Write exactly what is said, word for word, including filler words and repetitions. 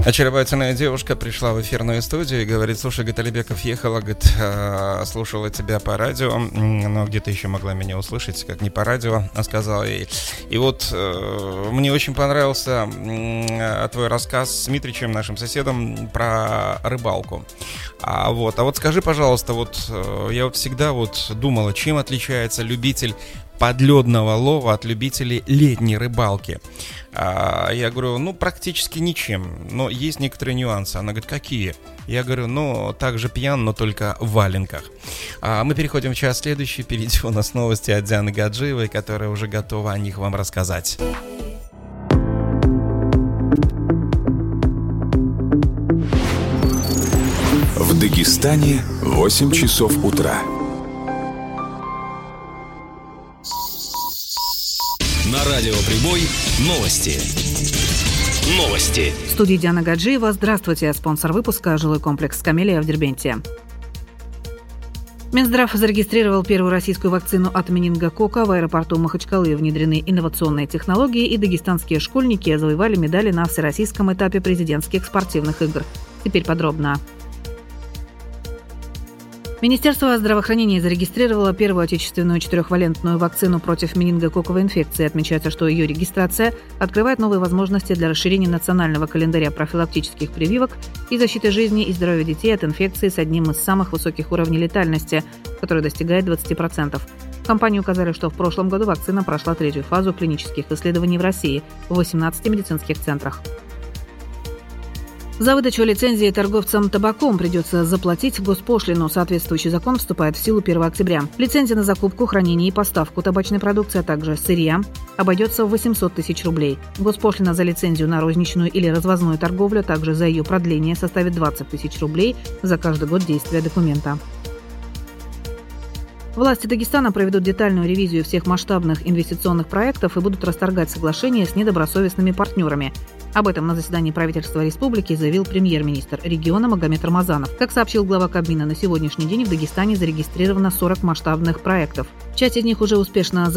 Очаровательная девушка пришла в эфирную студию и говорит: слушай, говорит, Алибеков ехала, говорит, слушала тебя по радио, но где-то еще могла меня услышать, как не по радио, а сказала ей. И вот мне очень понравился твой рассказ с Дмитриевичем, нашим соседом, про рыбалку. А вот, а вот скажи, пожалуйста, вот я вот всегда вот думала, чем отличается любитель подледного лова от любителей летней рыбалки. А, я говорю, ну, практически ничем, но есть некоторые нюансы. Она говорит, какие? Я говорю, ну, так же пьян, но только в валенках. А мы переходим в час следующий, впереди у нас новости от Дианы Гаджиевой, которая уже готова о них вам рассказать. В Дагестане восемь часов утра. На радио Прибой новости. Новости. В студии Диана Гаджиева. Здравствуйте. Спонсор выпуска — жилой комплекс «Камелия» в Дербенте. Минздрав зарегистрировал первую российскую вакцину от менингококка. В аэропорту Махачкалы внедрены инновационные технологии, и дагестанские школьники завоевали медали на всероссийском этапе президентских спортивных игр. Теперь подробно. Министерство здравоохранения зарегистрировало первую отечественную четырехвалентную вакцину против менингококковой инфекции. Отмечается, что ее регистрация открывает новые возможности для расширения национального календаря профилактических прививок и защиты жизни и здоровья детей от инфекции с одним из самых высоких уровней летальности, который достигает двадцать процентов. В компании указали, что в прошлом году вакцина прошла третью фазу клинических исследований в России в восемнадцати медицинских центрах. За выдачу лицензии торговцам табаком придется заплатить госпошлину. Соответствующий закон вступает в силу первого октября. Лицензия на закупку, хранение и поставку табачной продукции, а также сырья обойдется в восемьсот тысяч рублей. Госпошлина за лицензию на розничную или развозную торговлю, а также за ее продление составит двадцать тысяч рублей за каждый год действия документа. Власти Дагестана проведут детальную ревизию всех масштабных инвестиционных проектов и будут расторгать соглашения с недобросовестными партнерами. Об этом на заседании правительства республики заявил премьер-министр региона Магомед Рамазанов. Как сообщил глава Кабмина, на сегодняшний день в Дагестане зарегистрировано сорок масштабных проектов. Часть из них уже успешно